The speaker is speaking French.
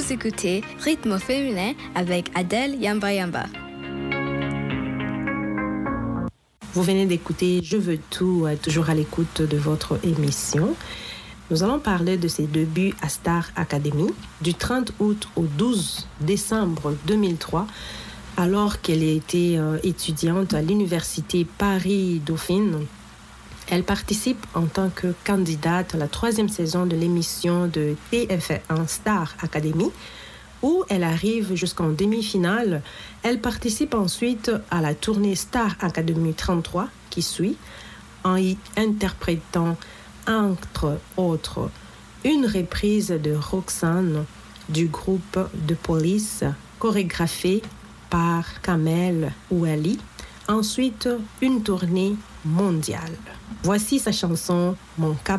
Vous écoutez Rythme au féminin avec Adèle Yamba Yamba. Vous venez d'écouter Je veux tout, toujours à l'écoute de votre émission. Nous allons parler de ses débuts à Star Academy du 30 août au 12 décembre 2003, alors qu'elle était étudiante à l'université Paris-Dauphine. Elle participe en tant que candidate à la 3e saison de l'émission de TF1 Star Academy, où elle arrive jusqu'en demi-finale. Elle participe ensuite à la tournée Star Academy 33 qui suit, en y interprétant, entre autres, une reprise de Roxane du groupe de Police, chorégraphée par Kamel Ouali. Ensuite, une tournée mondiale. Voici sa chanson « Mon cabaret ».